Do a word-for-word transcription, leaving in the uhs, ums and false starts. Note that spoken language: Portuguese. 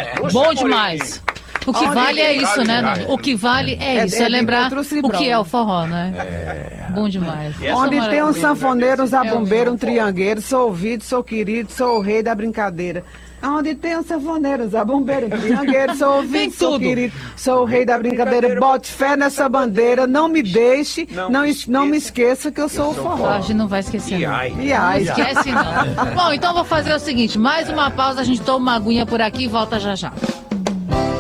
Bom demais. O que Onde vale é tem- isso, né, Nando? O que vale é É- isso, é é de lembrar encontro o Cibrão. que é o forró, né? É. Bom demais. Onde Sou tem um maravilhoso. sanfoneiro, um zabumbeiro, um É o- triangueiro, sou ouvido, sou querido, sou o rei da brincadeira. Onde tem um sanfoneiro, um zabumbeiro, um triangueiro, sou Tem ouvido, sou tudo. querido, sou o rei da brincadeira. Bote fé nessa bandeira, não me deixe, não, es- não me esqueça que eu sou o A forró. gente não vai esquecer, E não. ai. E ai, Esquece não. Bom, então vou fazer o seguinte, mais uma pausa, a gente toma uma aguinha por aqui e volta já já.